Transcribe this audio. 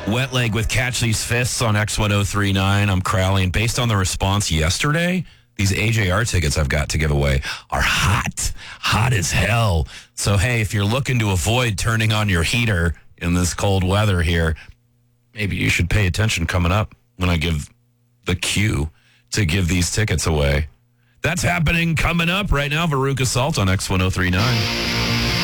Wet Leg with Catch These Fists on X1039. I'm Crowley, and based on the response yesterday, these AJR tickets I've got to give away are hot as hell. So, hey, if you're looking to avoid turning on your heater in this cold weather here, maybe you should pay attention coming up when I give the cue to give these tickets away. That's happening coming up right now. Veruca Salt on X1039.